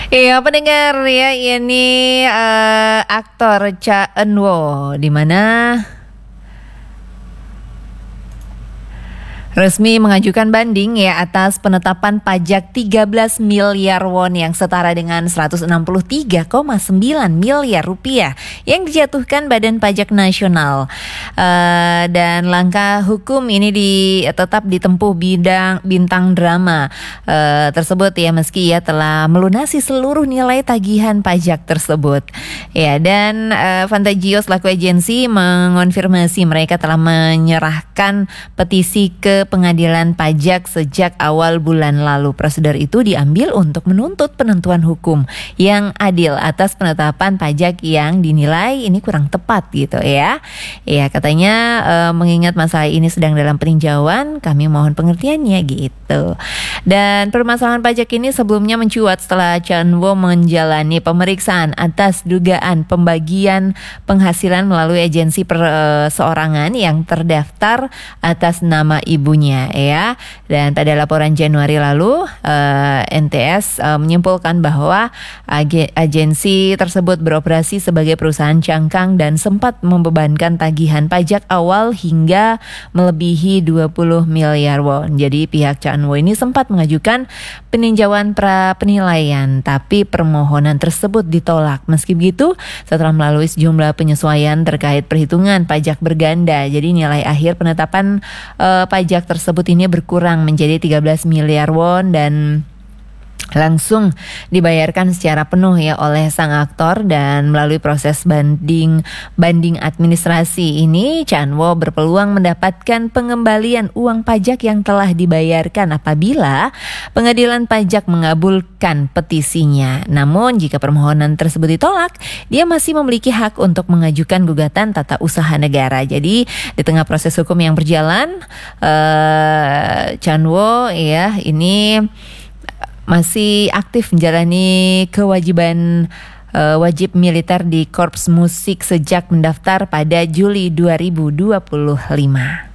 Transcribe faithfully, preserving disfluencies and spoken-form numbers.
Iya pendengar ya, ini eh, aktor Cha Eun-woo di mana resmi mengajukan banding ya atas penetapan pajak tiga belas miliar won yang setara dengan seratus enam puluh tiga koma sembilan miliar rupiah yang dijatuhkan Badan Pajak Nasional. Uh, dan langkah hukum ini di, tetap ditempuh bidang bintang drama uh, tersebut ya, meski ia telah melunasi seluruh nilai tagihan pajak tersebut. Ya, dan uh, Fantagio selaku agensi mengonfirmasi mereka telah menyerahkan petisi ke Pengadilan Pajak sejak awal bulan lalu. Prosedur itu diambil untuk menuntut penentuan hukum yang adil atas penetapan pajak yang dinilai ini kurang tepat gitu ya. Ya, katanya e, mengingat masalah ini sedang dalam peninjauan, kami mohon pengertiannya gitu. Dan permasalahan pajak ini sebelumnya mencuat setelah Cha Eun-woo menjalani pemeriksaan atas dugaan pembagian penghasilan melalui agensi perseorangan yang terdaftar atas nama ibu ibunya ya. Dan pada laporan Januari lalu uh, N T S uh, menyimpulkan bahwa ag- agensi tersebut beroperasi sebagai perusahaan cangkang dan sempat membebankan tagihan pajak awal hingga melebihi dua puluh miliar won. Jadi pihak Cha Eun-woo ini sempat mengajukan peninjauan pra penilaian, tapi permohonan tersebut ditolak. Meski begitu, setelah melalui sejumlah penyesuaian terkait perhitungan pajak berganda, jadi nilai akhir penetapan uh, pajak tersebut ini berkurang menjadi tiga belas miliar won dan langsung dibayarkan secara penuh ya oleh sang aktor. Dan melalui proses banding banding administrasi ini, Cha Eun-woo berpeluang mendapatkan pengembalian uang pajak yang telah dibayarkan apabila pengadilan pajak mengabulkan petisinya. Namun jika permohonan tersebut ditolak, dia masih memiliki hak untuk mengajukan gugatan tata usaha negara. Jadi di tengah proses hukum yang berjalan, uh, Cha Eun-woo ya ini masih aktif menjalani kewajiban uh, wajib militer di Korps Musik sejak mendaftar pada Juli dua ribu dua puluh lima.